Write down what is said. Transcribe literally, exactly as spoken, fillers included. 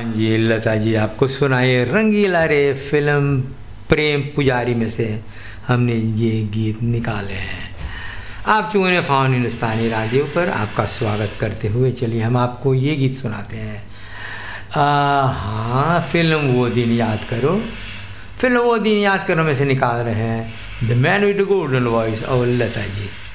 जी लता जी आपको सुनाइए रंगीला रे फिल्म प्रेम पुजारी में से हमने ये गीत निकाले हैं। आप चुने फाउन हिंदुस्तानी रेडियो पर आपका स्वागत करते हुए चलिए हम आपको ये गीत सुनाते हैं। हाँ, फिल्म वो दिन याद करो, फिल्म वो दिन याद करो में से निकाल रहे हैं the man with the golden voice और लता जी।